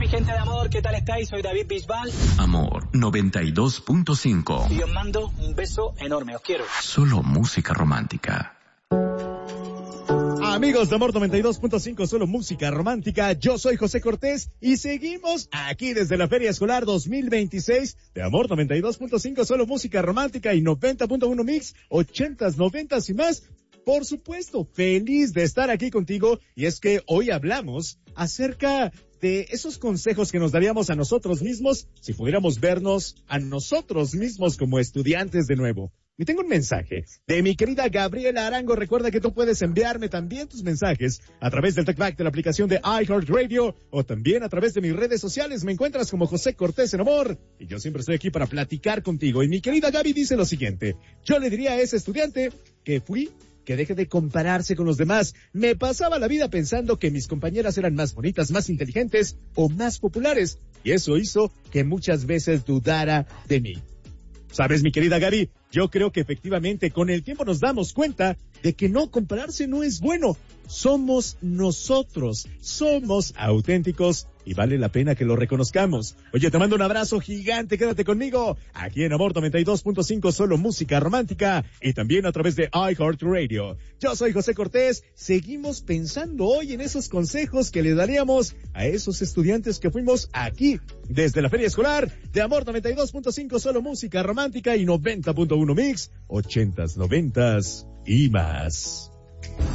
mi gente de Amor, ¿qué tal estáis? Soy David Bisbal. Amor 92.5. Y os mando un beso enorme, os quiero. Solo música romántica. Amigos de Amor 92.5, solo música romántica. Yo soy José Cortés y seguimos aquí desde la Feria Escolar 2026 de Amor 92.5, solo música romántica y 90.1 mix, 80s, 90s y más. Por supuesto, feliz de estar aquí contigo, y es que hoy hablamos acerca de esos consejos que nos daríamos a nosotros mismos si pudiéramos vernos a nosotros mismos como estudiantes de nuevo. Y tengo un mensaje de mi querida Gabriela Arango. Recuerda que tú puedes enviarme también tus mensajes a través del TalkBack de la aplicación de iHeartRadio o también a través de mis redes sociales. Me encuentras como José Cortés en Amor y yo siempre estoy aquí para platicar contigo. Y mi querida Gaby dice lo siguiente: yo le diría a ese estudiante que deje de compararse con los demás. Me pasaba la vida pensando que mis compañeras eran más bonitas, más inteligentes o más populares, y eso hizo que muchas veces dudara de mí. ¿Sabes, mi querida Gaby? Yo creo que efectivamente con el tiempo nos damos cuenta de que no compararse no es bueno. Somos nosotros, somos auténticos y vale la pena que lo reconozcamos. Oye, te mando un abrazo gigante, quédate conmigo aquí en Amor 92.5, solo música romántica y también a través de iHeartRadio. Yo soy José Cortés, seguimos pensando hoy en esos consejos que le daríamos a esos estudiantes que fuimos aquí desde la Feria Escolar de Amor 92.5, solo música romántica y 90.1 mix, 80s, 90s y más.